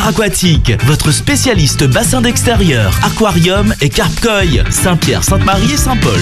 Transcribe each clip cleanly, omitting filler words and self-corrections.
Aquatique, votre spécialiste bassin d'extérieur, aquarium et carpe-koi. Saint-Pierre, Sainte-Marie et Saint-Paul.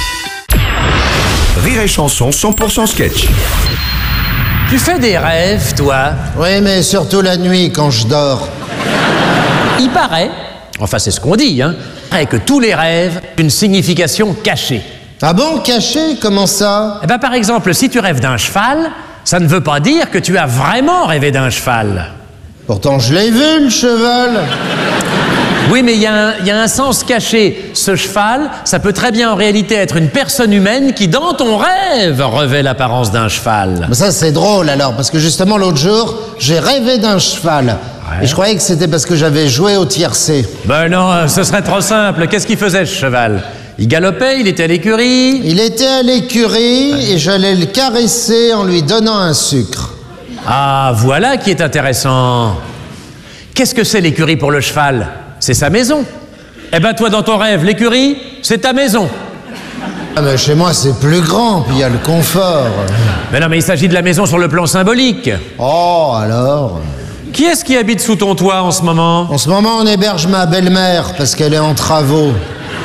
Rire et Chanson 100% sketch. Tu fais des rêves, toi? Oui, mais surtout la nuit quand je dors. Il paraît, enfin c'est ce qu'on dit, hein, que tous les rêves ont une signification cachée. Ah bon, caché? Comment ça? Eh ben, par exemple, si tu rêves d'un cheval, ça ne veut pas dire que tu as vraiment rêvé d'un cheval. Pourtant, je l'ai vu, le cheval. Oui, mais il y a un sens caché. Ce cheval, ça peut très bien en réalité être une personne humaine qui, dans ton rêve, revêt l'apparence d'un cheval. Mais ça, c'est drôle alors, parce que justement, l'autre jour, j'ai rêvé d'un cheval. Ouais. Et je croyais que c'était parce que j'avais joué au tiercé. Ben non, ce serait trop simple. Qu'est-ce qu'il faisait, ce cheval? Il galopait, il était à l'écurie? Il était à l'écurie et j'allais le caresser en lui donnant un sucre. Ah, voilà qui est intéressant. Qu'est-ce que c'est l'écurie pour le cheval? C'est sa maison. Eh ben toi, dans ton rêve, l'écurie, c'est ta maison. Ah mais chez moi, c'est plus grand, puis il y a le confort. Mais non, mais il s'agit de la maison sur le plan symbolique. Oh, alors? Qui est-ce qui habite sous ton toit en ce moment? En ce moment, on héberge ma belle-mère parce qu'elle est en travaux.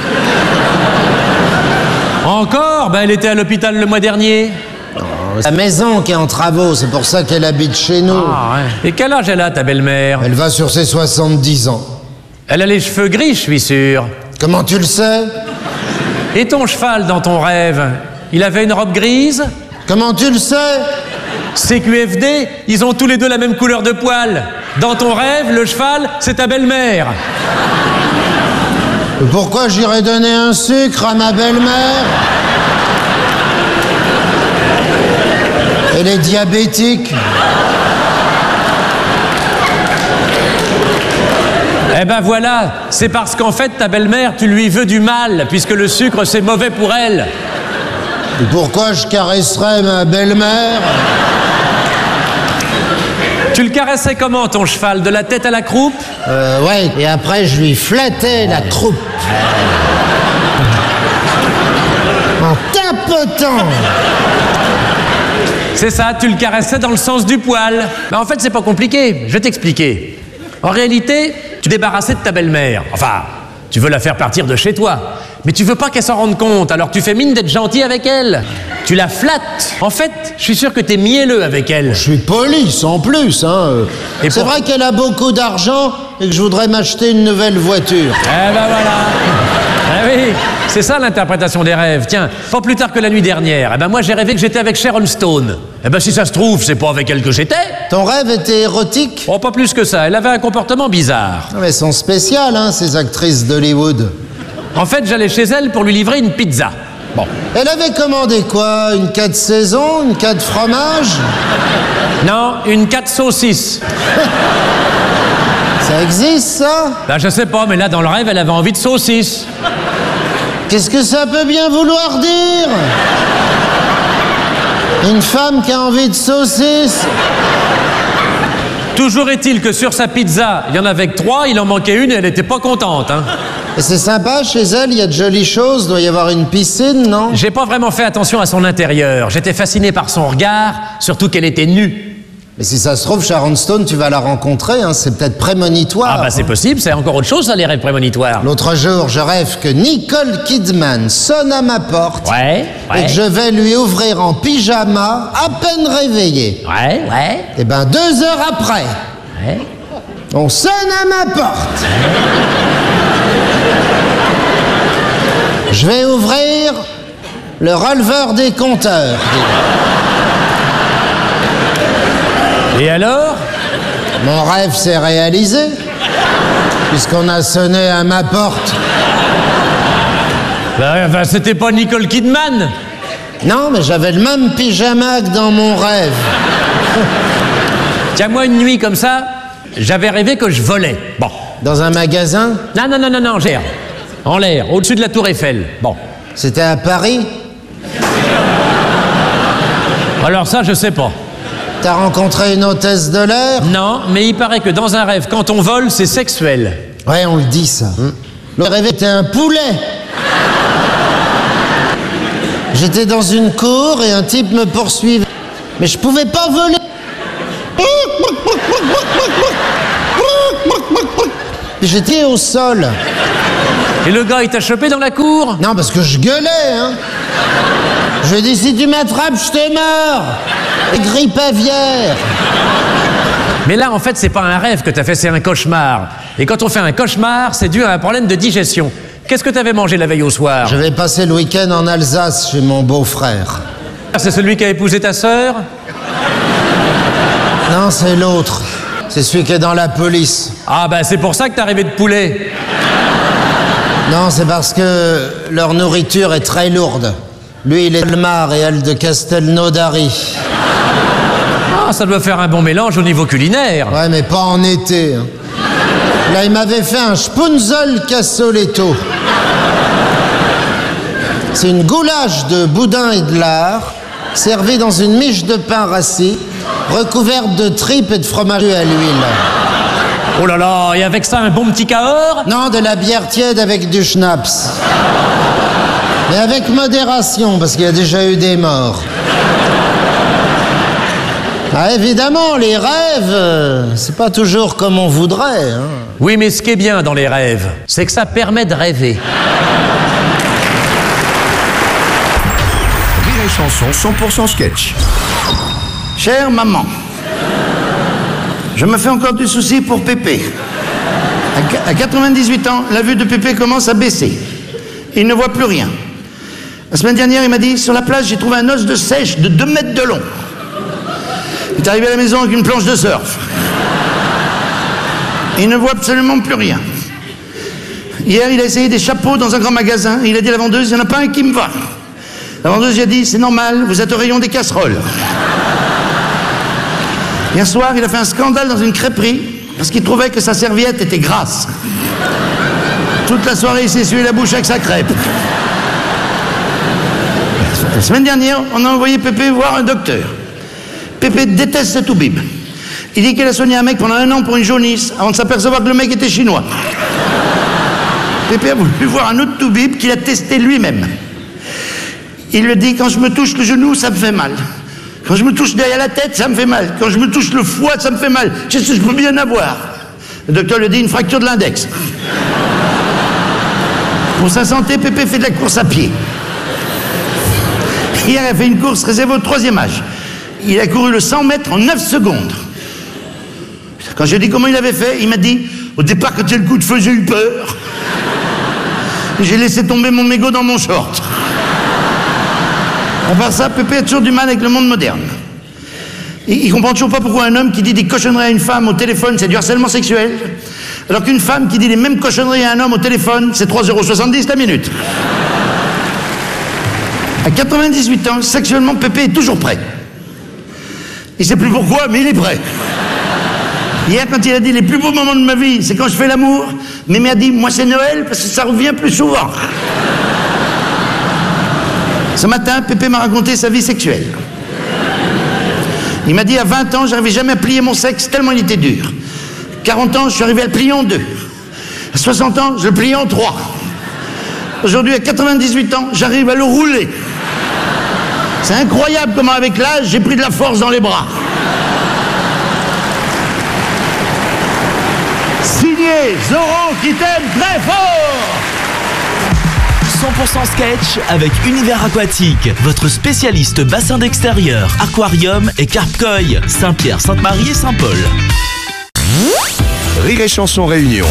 Encore? Ben elle était à l'hôpital le mois dernier. La maison qui est en travaux, c'est pour ça qu'elle habite chez nous. Ah ouais. Et quel âge elle a, ta belle-mère? Elle va sur ses 70 ans. Elle a les cheveux gris, je suis sûr. Comment tu le sais? Et ton cheval dans ton rêve, il avait une robe grise? Comment tu le sais? CQFD, ils ont tous les deux la même couleur de poil. Dans ton rêve, le cheval, c'est ta belle-mère. Pourquoi j'irais donner un sucre à ma belle-mère? Elle est diabétique. Eh ben voilà, c'est parce qu'en fait, ta belle-mère, tu lui veux du mal, puisque le sucre, c'est mauvais pour elle. Et pourquoi je caresserais ma belle-mère? Tu le caressais comment, ton cheval? De la tête à la croupe? Ouais, et après je lui flattais la croupe. En tapotant. C'est ça, tu le caressais dans le sens du poil. Mais en fait, c'est pas compliqué, je vais t'expliquer. En réalité, tu débarrassais de ta belle-mère. Enfin, tu veux la faire partir de chez toi. Mais tu veux pas qu'elle s'en rende compte, alors tu fais mine d'être gentil avec elle. Tu la flattes. En fait, je suis sûr que t'es mielleux avec elle. Je suis poli, sans plus, hein. Et c'est vrai qu'elle a beaucoup d'argent et que je voudrais m'acheter une nouvelle voiture. Eh ben voilà. Ah oui, c'est ça l'interprétation des rêves. Tiens, pas plus tard que la nuit dernière, eh ben moi j'ai rêvé que j'étais avec Sharon Stone. Eh ben si ça se trouve, c'est pas avec elle que j'étais. Ton rêve était érotique? Oh, pas plus que ça, elle avait un comportement bizarre. Mais elles sont spéciales, hein, ces actrices d'Hollywood. En fait, j'allais chez elle pour lui livrer une pizza. Bon. Elle avait commandé quoi? Une 4 saisons? Une 4 fromage? Non, une 4 saucisses. Ça existe, ça? Ben je sais pas, mais là dans le rêve, elle avait envie de saucisses. Qu'est-ce que ça peut bien vouloir dire? Une femme qui a envie de saucisses? Toujours est-il que sur sa pizza, il y en avait que 3, il en manquait une et elle était pas contente, hein. Et c'est sympa, chez elle, il y a de jolies choses, doit y avoir une piscine, non? J'ai pas vraiment fait attention à son intérieur. J'étais fasciné par son regard, surtout qu'elle était nue. Mais si ça se trouve, Sharon Stone, tu vas la rencontrer, hein, c'est peut-être prémonitoire. Ah bah c'est possible, c'est encore autre chose, ça, les rêves prémonitoires. L'autre jour, je rêve que Nicole Kidman sonne à ma porte Ouais. et que je vais lui ouvrir en pyjama, à peine réveillé. Ouais. Et ben 2 heures après, Ouais. on sonne à ma porte. Je vais ouvrir le releveur des compteurs. Et alors? Mon rêve s'est réalisé, puisqu'on a sonné à ma porte. Bah, c'était pas Nicole Kidman. Non, mais j'avais le même pyjama que dans mon rêve. Tiens, moi, une nuit comme ça, j'avais rêvé que je volais. Bon. Dans un magasin? Non, j'ai en l'air, au-dessus de la tour Eiffel. Bon. C'était à Paris? Alors ça, je sais pas. T'as rencontré une hôtesse de l'air? Non, mais il paraît que dans un rêve, quand on vole, c'est sexuel. Ouais, on le dit, ça. Le rêve était un poulet. J'étais dans une cour et un type me poursuivait. Mais je pouvais pas voler. Puis j'étais au sol. Et le gars, il t'a chopé dans la cour? Non, parce que je gueulais, hein. Je lui ai dit, si tu m'attrapes, je te mords. Et grippe aviaire. Mais là, en fait, c'est pas un rêve que t'as fait, c'est un cauchemar. Et quand on fait un cauchemar, c'est dû à un problème de digestion. Qu'est-ce que t'avais mangé la veille au soir? Je vais passer le week-end en Alsace chez mon beau-frère. C'est celui qui a épousé ta sœur? Non, c'est l'autre. C'est celui qui est dans la police. Ah bah c'est pour ça que t'as rêvé de poulet. Non, c'est parce que leur nourriture est très lourde. Lui, il est de Mar et elle de Castelnaudary. Ah, ça doit faire un bon mélange au niveau culinaire. Ouais, mais pas en été. Hein. Là, il m'avait fait un spunzel cassoletto. C'est une goulache de boudin et de lard, servie dans une miche de pain rassis, recouverte de tripes et de fromage à l'huile. Oh là là, et avec ça un bon petit Cahors? Non, de la bière tiède avec du schnapps. Mais avec modération, parce qu'il y a déjà eu des morts. Ah, évidemment, les rêves, c'est pas toujours comme on voudrait. Hein. Oui, mais ce qui est bien dans les rêves, c'est que ça permet de rêver. Rire et Chanson 100% sketch. Chère maman, je me fais encore du souci pour Pépé. À 98 ans, la vue de Pépé commence à baisser. Il ne voit plus rien. La semaine dernière, il m'a dit, sur la plage, j'ai trouvé un os de sèche de 2 mètres de long. Il est arrivé à la maison avec une planche de surf. Il ne voit absolument plus rien. Hier, il a essayé des chapeaux dans un grand magasin. Il a dit à la vendeuse, il n'y en a pas un qui me va. La vendeuse lui a dit, c'est normal, vous êtes au rayon des casseroles. Hier soir, il a fait un scandale dans une crêperie parce qu'il trouvait que sa serviette était grasse. Toute la soirée, il s'est essuyé la bouche avec sa crêpe. La semaine dernière, on a envoyé Pépé voir un docteur. Pépé déteste ce toubib. Il dit qu'il a soigné un mec pendant 1 an pour une jaunisse avant de s'apercevoir que le mec était chinois. Pépé a voulu voir un autre toubib qu'il a testé lui-même. Il lui dit, quand je me touche le genou, ça me fait mal. Quand je me touche derrière la tête, ça me fait mal. Quand je me touche le foie, ça me fait mal. Qu'est-ce que je peux bien avoir? Le docteur lui dit, une fracture de l'index. Pour sa santé, Pépé fait de la course à pied. Hier, il a fait une course réservée au 3e âge. Il a couru le 100 mètres en 9 secondes. Quand j'ai dit comment il avait fait, il m'a dit, au départ, quand il y a le coup de feu, j'ai eu peur. J'ai laissé tomber mon mégot dans mon short. À part ça, Pépé a toujours du mal avec le monde moderne. Il comprend toujours pas pourquoi un homme qui dit des cochonneries à une femme au téléphone, c'est du harcèlement sexuel, alors qu'une femme qui dit les mêmes cochonneries à un homme au téléphone, c'est 3,70 € la minute. À 98 ans, sexuellement, Pépé est toujours prêt. Il sait plus pourquoi, mais il est prêt. Hier, quand il a dit les plus beaux moments de ma vie, c'est quand je fais l'amour, mais il m'a dit, moi c'est Noël, parce que ça revient plus souvent. Ce matin, Pépé m'a raconté sa vie sexuelle. Il m'a dit, à 20 ans, j'arrivais jamais à plier mon sexe tellement il était dur. 40 ans, je suis arrivé à le plier en 2. À 60 ans, je le plie en 3. Aujourd'hui, à 98 ans, j'arrive à le rouler. C'est incroyable comment, avec l'âge, j'ai pris de la force dans les bras. Signé Zoran qui t'aime très fort. 100% sketch avec Univers Aquatique, votre spécialiste bassin d'extérieur, aquarium et carpe-koi, Saint-Pierre, Sainte-Marie et Saint-Paul. Rire et Chanson Réunion.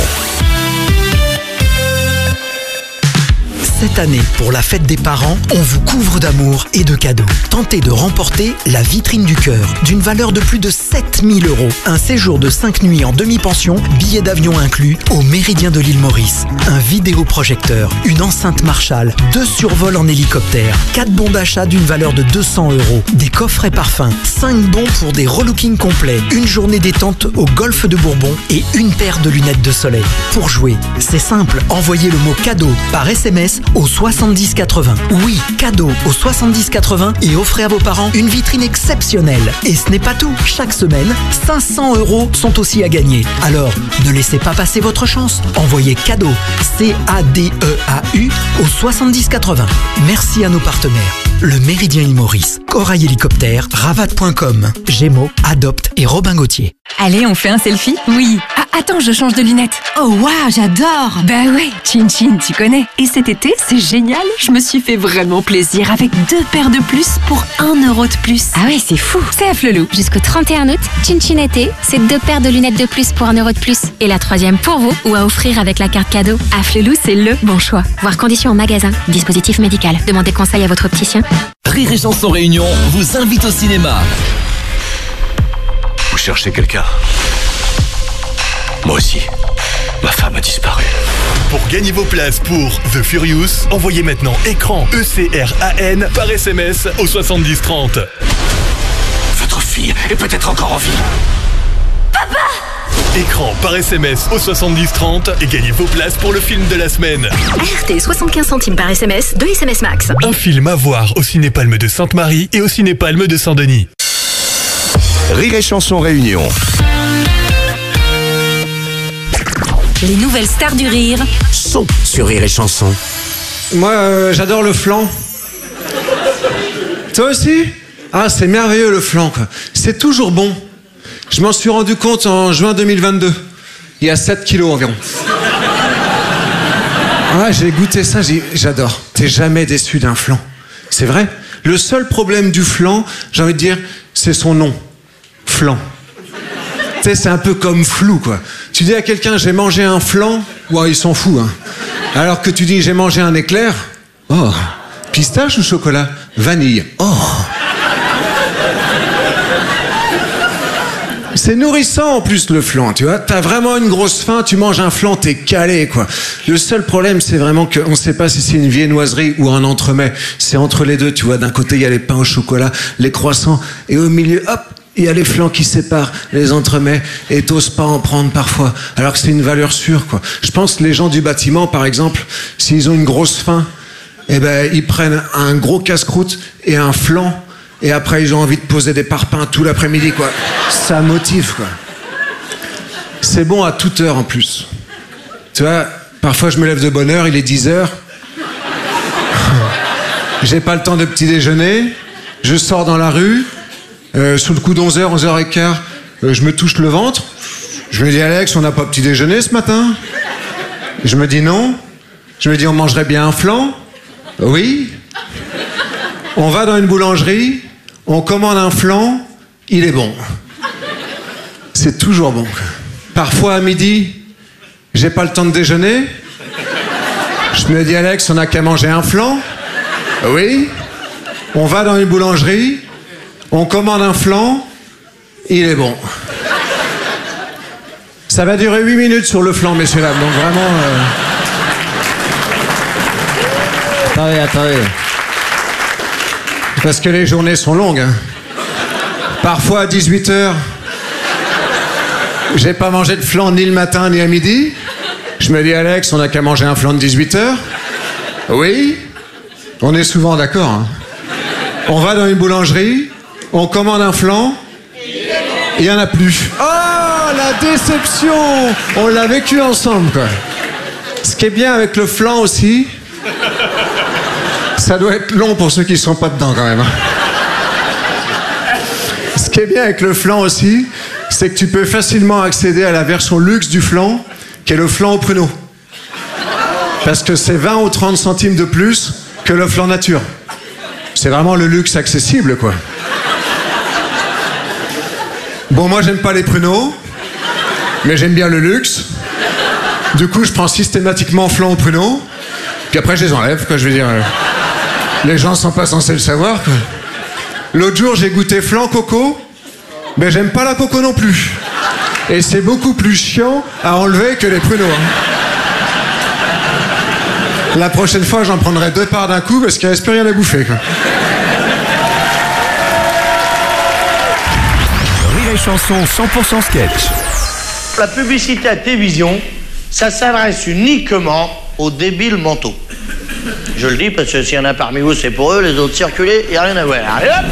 Cette année, pour la fête des parents, on vous couvre d'amour et de cadeaux. Tentez de remporter la vitrine du cœur, d'une valeur de plus de 7 000 €. Un séjour de 5 nuits en demi-pension, billets d'avion inclus, au Méridien de l'île Maurice. Un vidéoprojecteur, une enceinte Marshall, 2 survols en hélicoptère, 4 bons d'achat d'une valeur de 200 €, des coffrets parfums, 5 bons pour des relookings complets, une journée détente au golfe de Bourbon et une paire de lunettes de soleil. Pour jouer, c'est simple, envoyez le mot cadeau par SMS au 70 80. Oui, cadeau au 70 80 et offrez à vos parents une vitrine exceptionnelle. Et ce n'est pas tout. Chaque semaine, 500 € sont aussi à gagner. Alors, ne laissez pas passer votre chance. Envoyez cadeau, CADEAU, au 70 80. Merci à nos partenaires. le Méridien Île Maurice, Corail Hélicoptère, Ravat.com, Gémeaux, Adopte et Robin Gauthier. Allez, on fait un selfie? Oui. Ah, attends, je change de lunettes. Oh waouh, j'adore. Bah ouais, Chin Chin, tu connais. Et cet été, c'est génial. Je me suis fait vraiment plaisir avec 2 paires de plus pour 1 euro de plus. Ah ouais, c'est fou. C'est à Flelou. Jusqu'au 31 août, Chin Chin été, c'est 2 paires de lunettes de plus pour 1 euro de plus. Et la 3e pour vous ou à offrir avec la carte cadeau. À Flelou, c'est le bon choix. Voir conditions en magasin. Dispositif médical. Demandez conseil à votre opticien. Rire et Chanson Réunion vous invite au cinéma. Vous cherchez quelqu'un? Moi aussi. Ma femme a disparu. Pour gagner vos places pour The Furious, envoyez maintenant écran ECRAN par SMS au 70 30. Votre fille est peut-être encore en vie. Papa! Écran par SMS au 70 30 et gagnez vos places pour le film de la semaine. RT 75 centimes par SMS, 2 SMS max. Un film à voir au Ciné-Palme de Sainte-Marie et au Ciné-Palme de Saint-Denis. Rire et Chanson Réunion. Les nouvelles stars du rire Sont sur Rire et Chanson. Moi, j'adore le flan. Toi aussi? Ah, c'est merveilleux le flan, quoi. C'est toujours bon. Je m'en suis rendu compte en juin 2022. Il y a 7 kilos environ. Ah, j'ai goûté ça, j'adore. T'es jamais déçu d'un flan. C'est vrai. Le seul problème du flan, j'ai envie de dire, c'est son nom. Flan. Tu sais, c'est un peu comme flou, quoi. Tu dis à quelqu'un, j'ai mangé un flan, ouais, il s'en fout, hein. Alors que tu dis, j'ai mangé un éclair, oh. Pistache ou chocolat? Vanille, oh. C'est nourrissant en plus le flan, tu vois. T'as vraiment une grosse faim, tu manges un flan, t'es calé, quoi. Le seul problème, c'est vraiment qu'on sait pas si c'est une viennoiserie ou un entremets. C'est entre les deux, tu vois. D'un côté, il y a les pains au chocolat, les croissants, et au milieu, hop, il y a les flancs qui séparent les entremets et t'oses pas en prendre parfois, alors que c'est une valeur sûre, quoi. Je pense que les gens du bâtiment, par exemple, s'ils ont une grosse faim, eh ben, ils prennent un gros casse-croûte et un flan, et après ils ont envie de poser des parpaings tout l'après-midi, quoi. Ça motive, quoi. C'est bon à toute heure en plus. Tu vois, parfois je me lève de bonne heure, il est 10h. J'ai pas le temps de petit déjeuner, je sors dans la rue. Sous le coup d'11h, 11h15, je me touche le ventre. Je me dis, Alex, on n'a pas petit déjeuner ce matin? Je me dis non. Je me dis, on mangerait bien un flan? Oui. On va dans une boulangerie, on commande un flan, il est bon. C'est toujours bon. Parfois à midi, j'ai pas le temps de déjeuner. Je me dis, Alex, on n'a qu'à manger un flan? Oui. On va dans une boulangerie, on commande un flan, il est bon. Ça va durer 8 minutes sur le flan, messieurs dames, donc vraiment... Attendez. Parce que les journées sont longues, hein. Parfois à 18h, j'ai pas mangé de flan ni le matin ni à midi. Je me dis, Alex, on n'a qu'à manger un flan de 18h? Oui. On est souvent d'accord, hein. On va dans une boulangerie, on commande un flan, il n'y en a plus. Oh, la déception! On l'a vécu ensemble, quoi. Ce qui est bien avec le flan aussi, ça doit être long pour ceux qui ne sont pas dedans, quand même. Ce qui est bien avec le flan aussi, c'est que tu peux facilement accéder à la version luxe du flan, qui est le flan au pruneau. Parce que c'est 20 ou 30 centimes de plus que le flan nature. C'est vraiment le luxe accessible, quoi. Bon, moi, j'aime pas les pruneaux, mais j'aime bien le luxe. Du coup, je prends systématiquement flan au pruneau, puis après, je les enlève, quoi, je veux dire. Les gens sont pas censés le savoir, quoi. L'autre jour, j'ai goûté flan coco, mais j'aime pas la coco non plus. Et c'est beaucoup plus chiant à enlever que les pruneaux, hein. La prochaine fois, j'en prendrai 2 parts d'un coup, parce qu'il reste plus rien à bouffer, quoi. Chanson 100% sketch. La publicité à télévision, ça s'adresse uniquement aux débiles mentaux. Je le dis parce que s'il y en a parmi vous, c'est pour eux, les autres circulez, il n'y a rien à voir. Allez hop!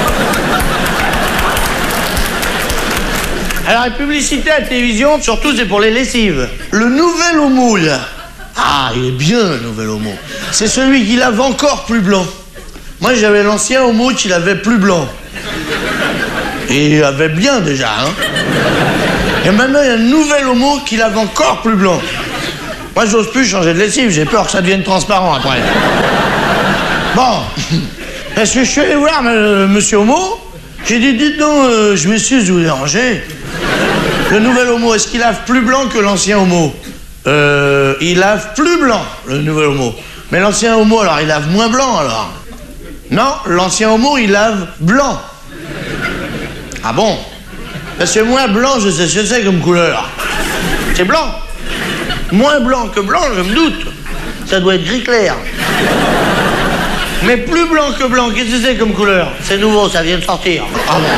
Alors, la publicité à télévision, surtout, c'est pour les lessives. Le nouvel homo, là. Ah, il est bien, le nouvel homo. C'est celui qui lave encore plus blanc. Moi, j'avais l'ancien homo qui l'avait plus blanc. Et il avait bien déjà, hein. Et maintenant, il y a un nouvel homo qui l'avait encore plus blanc. Moi, j'ose plus changer de lessive, j'ai peur que ça devienne transparent après. Bon, parce que je suis allé voir monsieur homo, j'ai dit, dites donc, je m'excuse de vous déranger. Le nouvel homo, est-ce qu'il lave plus blanc que l'ancien homo? Il lave plus blanc, le nouvel homo. Mais l'ancien homo, alors, il lave moins blanc, alors? Non, l'ancien homo, il lave blanc. Ah bon? Parce que moins blanc, je sais ce que c'est comme couleur. C'est blanc. Moins blanc que blanc, je me doute. Ça doit être gris clair. Mais plus blanc que blanc, qu'est-ce que c'est comme couleur? C'est nouveau, ça vient de sortir. Ah bon?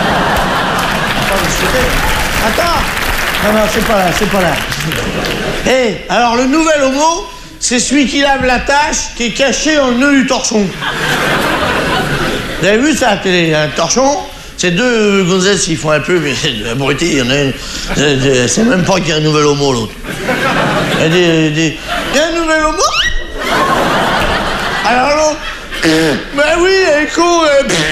Attends. Non, c'est pas là, c'est pas là. Hé, alors le nouvel homo, c'est celui qui lave la tache qui est cachée dans le nœud du torchon. Vous avez vu ça à la télé, un torchon? C'est deux gonzesses qui font un peu, mais c'est abruti, il y en a une. C'est même pas qu'il y a un nouvel homo, l'autre. Il y a un nouvel homo? Alors l'autre, ben oui, elle est con.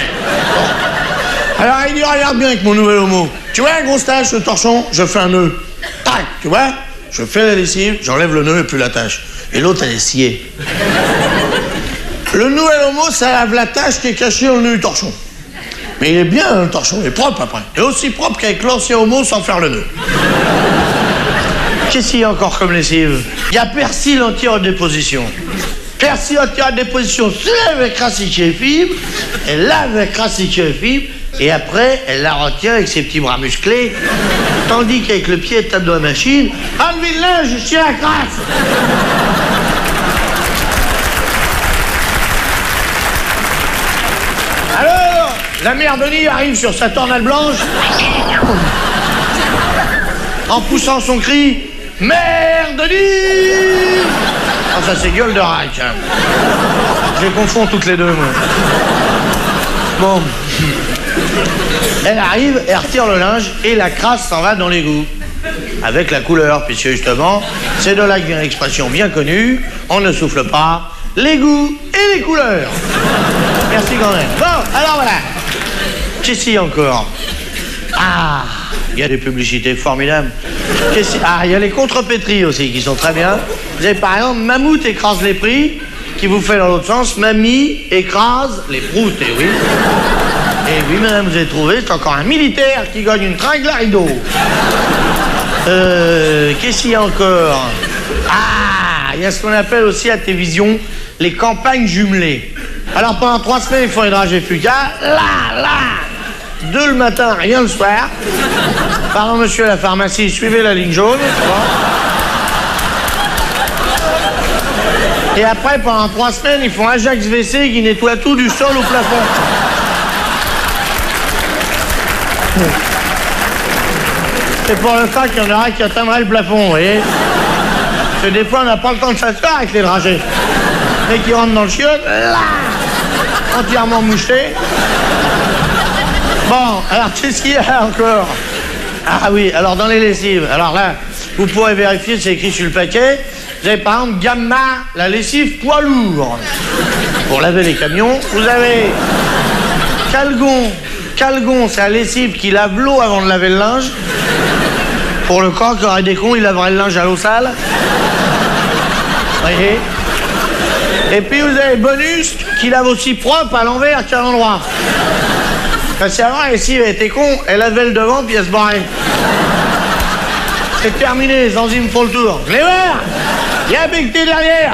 Alors il dit, regarde bien avec mon nouvel homo. Tu vois la grosse tache, le torchon? Je fais un nœud. Tac, tu vois? Je fais la lessive, j'enlève le nœud et plus la tache. Et l'autre, elle est sciée. Le nouvel homo, ça lave la tache qui est cachée dans le nœud du torchon. Mais il est bien, le torchon, il est propre après. Et aussi propre qu'avec l'ancien homo sans faire le nœud. Qu'est-ce qu'il y a encore comme lessive? Il y a persil anti-redéposition. Persil anti-redéposition, se lave avec racique et fibre, elle lave avec racique et fibre, et après, elle la retient avec ses petits bras musclés, tandis qu'avec le pied, elle tape dans la machine. Enlevez le linge, je tiens la crasse. Alors, la mère Denis arrive sur sa tornade blanche, en poussant son cri, Mère Denis! Ah, ça c'est gueule de rack, hein. Je les confonds toutes les deux, moi. Bon. Elle arrive, elle retire le linge et la crasse s'en va dans l'égout. Avec la couleur, puisque justement, c'est de là que vient l'expression bien connue, on ne souffle pas, l'égout et les couleurs. Merci quand même. Bon, alors voilà. Qu'est-ce qu'il y a encore? Ah, il y a des publicités formidables. Ah, il y a les contrepétries aussi qui sont très bien. Vous avez par exemple Mammouth écrase les prix, qui vous fait dans l'autre sens, Mamie écrase les proutes, et oui. Et oui, madame, vous avez trouvé, c'est encore un militaire qui gagne une tringle à rideau. Qu'est-ce qu'il y a encore? Ah, il y a ce qu'on appelle aussi à télévision les campagnes jumelées. Alors pendant 3 semaines, ils font les dragées fugaces. Là, 2 le matin, rien le soir. Pardon, monsieur à la pharmacie, suivez la ligne jaune. Et après, pendant 3 semaines, ils font Ajax WC qui nettoie tout du sol au plafond. C'est pour le fait qu'il y en aura qui atteindrait le plafond, vous voyez. Parce que des fois, on n'a pas le temps de s'asseoir avec les dragées. Mais qui rentrent dans le chiotte, là, entièrement moucheté. Bon, alors qu'est-ce qu'il y a encore? Ah oui, alors dans les lessives, alors là, vous pourrez vérifier, c'est écrit sur le paquet. Vous avez par exemple Gamma, la lessive poids lourd. Pour laver les camions, vous avez Calgon. Calgon, c'est la lessive qui lave l'eau avant de laver le linge. Pour le corps qui aurait des cons, il laverait le linge à l'eau sale. Voyez. Et puis vous avez Bonus qui lave aussi propre à l'envers qu'à l'endroit. Parce qu'avant, la lessive elle était con, elle lavait le devant puis elle se barrait. C'est terminé, les enzymes font le tour. Je les vois. Il y a becté derrière.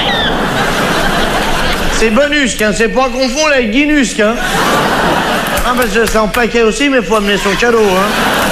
C'est Bonus, hein, c'est pas confondre avec Guinus, hein. Ah, parce que c'est en paquet aussi, mais faut amener son cadeau, hein.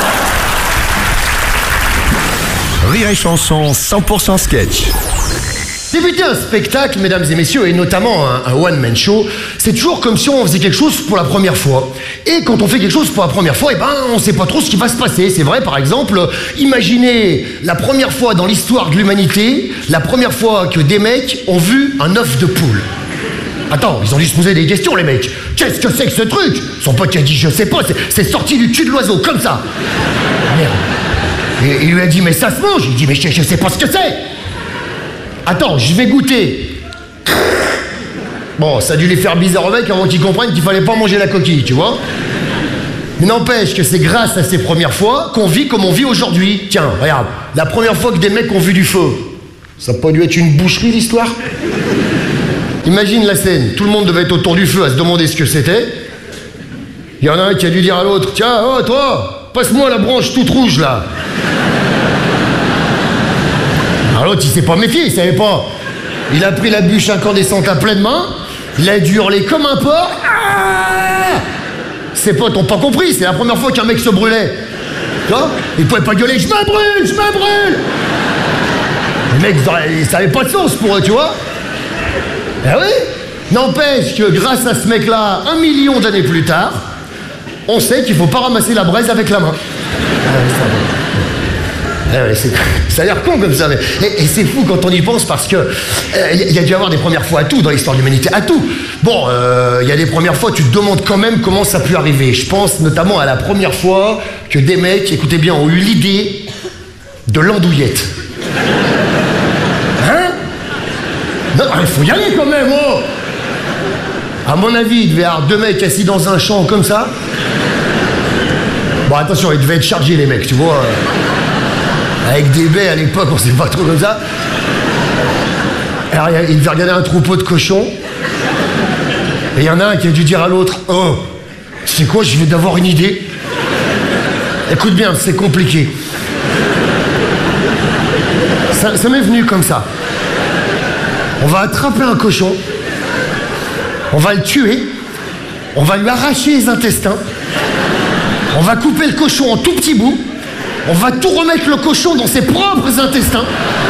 Rire et chanson 100% sketch. Débuter un spectacle, mesdames et messieurs, et notamment un one-man show, c'est toujours comme si on faisait quelque chose pour la première fois. Et quand on fait quelque chose pour la première fois, eh ben, on sait pas trop ce qui va se passer. C'est vrai, par exemple, imaginez la première fois dans l'histoire de l'humanité, la première fois que des mecs ont vu un œuf de poule. Attends, ils ont dû se poser des questions, les mecs. Qu'est-ce que c'est que ce truc? Son pote qui a dit, je sais pas, c'est sorti du cul de l'oiseau, comme ça. Merde. Et il lui a dit, mais ça se mange? Il dit, mais je sais pas ce que c'est. Attends, je vais goûter. Bon, ça a dû les faire bizarre au mec avant qu'ils comprennent qu'il fallait pas manger la coquille, tu vois. Mais n'empêche que c'est grâce à ces premières fois qu'on vit comme on vit aujourd'hui. Tiens, regarde, la première fois que des mecs ont vu du feu, ça n'a pas dû être une boucherie l'histoire? Imagine la scène, tout le monde devait être autour du feu à se demander ce que c'était. Il y en a un qui a dû dire à l'autre, tiens, oh toi, passe-moi la branche toute rouge là. Alors l'autre il s'est pas méfié, il savait pas. Il a pris la bûche incandescente à pleine main, il a dû hurler comme un porc. Ah, ses potes ont pas compris, c'est la première fois qu'un mec se brûlait. Tu vois, il pouvait pas gueuler, je me brûle, je me brûle. Les mecs, ça avait pas de sens pour eux, tu vois. Eh oui. N'empêche que grâce à ce mec-là, 1 million d'années plus tard, on sait qu'il faut pas ramasser la braise avec la main. Ça a l'air con comme ça, mais et c'est fou quand on y pense parce que il y a dû y avoir des premières fois à tout dans l'histoire de l'humanité, à tout. Bon, il y a des premières fois, tu te demandes quand même comment ça a pu arriver. Je pense notamment à la première fois que des mecs, écoutez bien, ont eu l'idée de l'andouillette. Hein? Non, il faut y aller quand même, oh! À mon avis, il devait y avoir 2 mecs assis dans un champ comme ça. Bon, attention, ils devaient être chargés, les mecs, tu vois. Avec des baies à l'époque, on sait pas trop comme ça. Alors, il devait regarder un troupeau de cochons. Et il y en a un qui a dû dire à l'autre, oh, tu sais quoi, je viens d'avoir une idée. Écoute bien, c'est compliqué. Ça m'est venu comme ça. On va attraper un cochon. On va le tuer. On va lui arracher les intestins. On va couper le cochon en tout petits bouts. On va tout remettre le cochon dans ses propres intestins.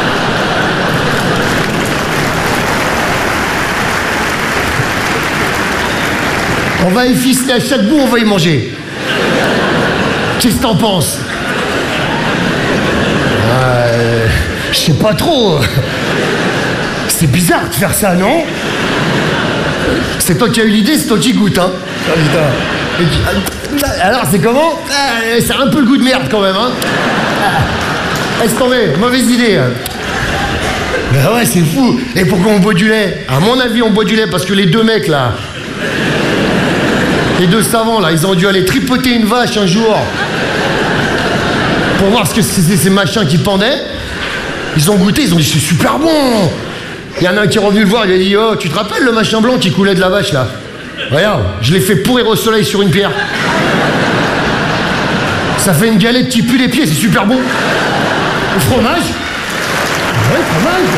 On va y ficeler à chaque bout, on va y manger. Qu'est-ce que t'en penses? Je sais pas trop. C'est bizarre de faire ça, non? C'est toi qui as eu l'idée, c'est toi qui goûte, hein? Oh, putain. Alors, c'est comment? C'est un peu le goût de merde, quand même, hein? Laisse tomber, mauvaise idée. Ben ouais, c'est fou. Et pourquoi on boit du lait? À mon avis, on boit du lait parce que les 2 mecs, là, les 2 savants, là, ils ont dû aller tripoter une vache un jour pour voir ce que c'était ces machins qui pendaient. Ils ont goûté, ils ont dit, c'est super bon. Il y en a un qui est revenu le voir, il a dit, oh, tu te rappelles le machin blanc qui coulait de la vache, là? Regarde, je l'ai fait pourrir au soleil sur une pierre. Ça fait une galette qui pue les pieds, c'est super bon. Le fromage? Ouais, fromage.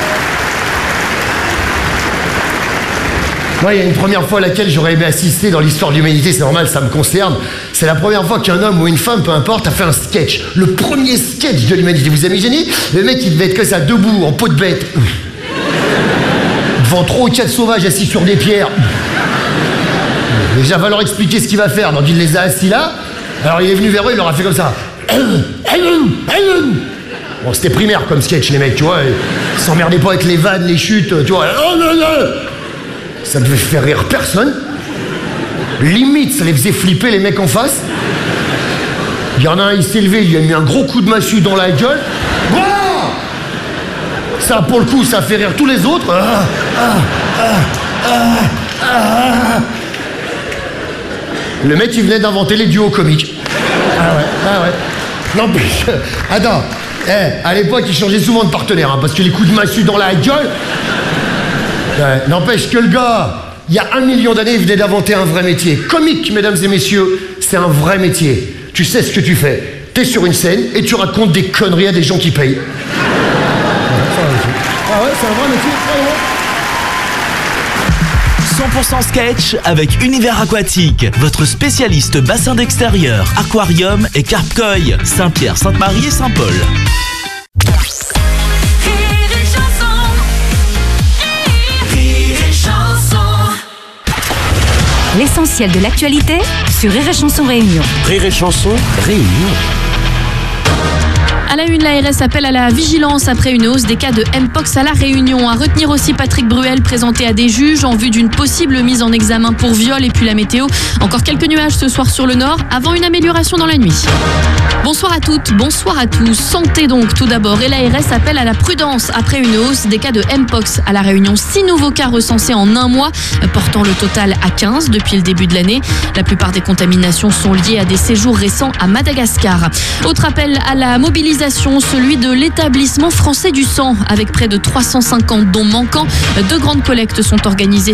Moi, il y a une première fois à laquelle j'aurais aimé assister dans l'histoire de l'humanité, c'est normal, ça me concerne. C'est la première fois qu'un homme ou une femme, peu importe, a fait un sketch. Le premier sketch de l'humanité. Vous imaginez? Le mec, il devait être que ça, debout, en peau de bête. Devant 3 ou 4 sauvages assis sur des pierres. Déjà, va leur expliquer ce qu'il va faire. Donc, il les a assis là. Alors, il est venu vers eux, il leur a fait comme ça. Bon, c'était primaire comme sketch, les mecs, tu vois. Ils s'emmerdaient pas avec les vannes, les chutes, tu vois. Ça devait faire rire personne. Limite, ça les faisait flipper, les mecs en face. Il y en a un, il s'est levé, il lui a mis un gros coup de massue dans la gueule. Wow, ça, pour le coup, ça fait rire tous les autres. Le mec, il venait d'inventer les duos comiques. Ah ouais. Non, plus. Attends. À l'époque, il changeait souvent de partenaire, hein, parce que les coups de massue dans la gueule. N'empêche que le gars, il y a 1 million d'années, il venait d'inventer un vrai métier. Comique, mesdames et messieurs, c'est un vrai métier. Tu sais ce que tu fais. T'es sur une scène et tu racontes des conneries à des gens qui payent. Ah ouais, c'est un vrai métier. 100% sketch avec Univers Aquatique, votre spécialiste bassin d'extérieur, aquarium et carpe-koi, Saint-Pierre, Sainte-Marie et Saint-Paul. L'essentiel de l'actualité sur Rire et Chanson Réunion. Rire et Chanson Réunion. À la une, l'ARS appelle à la vigilance après une hausse des cas de Mpox à La Réunion. À retenir aussi Patrick Bruel présenté à des juges en vue d'une possible mise en examen pour viol. Et puis la météo, encore quelques nuages ce soir sur le nord avant une amélioration dans la nuit. Bonsoir à toutes, bonsoir à tous. Santé donc tout d'abord. Et l'ARS appelle à la prudence après une hausse des cas de Mpox à La Réunion. 6 nouveaux cas recensés en un mois, portant le total à 15 depuis le début de l'année. La plupart des contaminations sont liées à des séjours récents à Madagascar. Autre appel à la mobilisation, celui de l'établissement français du sang. Avec près de 350 dons manquants, 2 grandes collectes sont organisées